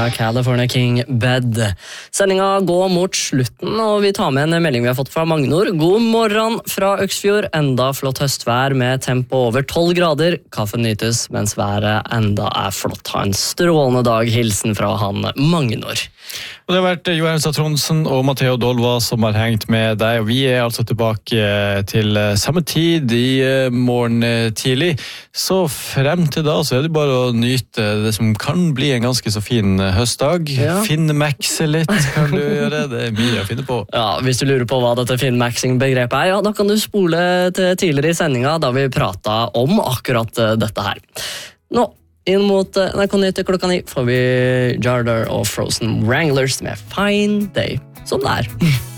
California King Bed. Sendinga går mot slutten, og vi tar med en melding vi har fått fra Magnor. God morgen fra Øksfjord. Enda flott høstvær med tempo over 12 grader. Kaffen nytes, mens været enda er flott. Ha en strålende dag. Hilsen fra han Magnor. Og det har vært Johannes Tronsen og Matteo Dolva som har hengt med deg, og vi er altså tilbake til samme tid i morgen tidlig. Så frem til da så er det bare å nyte det som kan bli en ganske så fin høstdag. Ja. Finmaxe litt kan du gjøre, det er mye å finne på. Ja, hvis du lurer på hva dette finmaxing-begrepet er, ja, da kan du spole til tidligere i sendinga da vi pratet om akkurat dette her. Nå, inn mot NRK Nyheter klokka 9 får vi Jardar og Frozen Wranglers med Fine Day, som det er.